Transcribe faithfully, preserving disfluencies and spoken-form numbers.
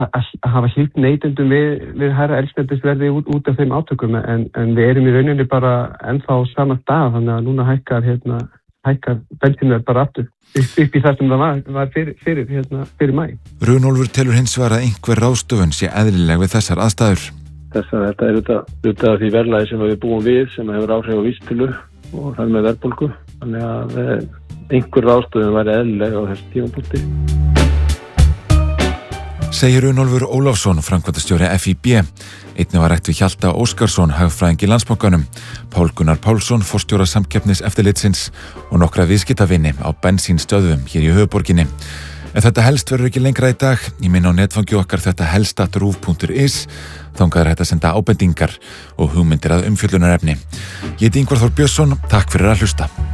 að hafa hlýtt neytendum við, við hærra eldsneytisverði út, út af þeim átökum en, en við erum í rauninni bara ennþá á sama stað þannig að núna hækkar, hérna, hækkar bensínverð bara aftur upp, upp í það sem það var, var fyrir, fyrir, hérna, fyrir mæ. Runólfur telur hins vegar að einhver ráðstöfun sé eðlileg við þessar aðstæður. Þess að þetta er auðvitað því verðlagi sem við búum við sem hefur áhrif á vísitölu og þar með verðbólgu. Þannig að einhver ráðstöfun væri eðlileg á þessu tímapunkti. Segir Runólfur Ólafsson, framkvæmdastjóri F I B. Einnig var rætt við Hjalta Óskarsson, hagfræðing í Landsbankanum, Pál Gunnar Pálsson, forstjóra samkeppniseftirlitsins og nokkra viðskiptavini á bensínstöðvum hér í höfuðborginni. En þetta helst verður ekki lengra í dag. Ég minni á netfangi okkar þetta helst at ruv punktur is. Þangað er hægt að senda ábendingar og hugmyndir að umfjöllunarefni. Ég heiti Ingvar Þór Björnsson, takk fyrir að hlusta.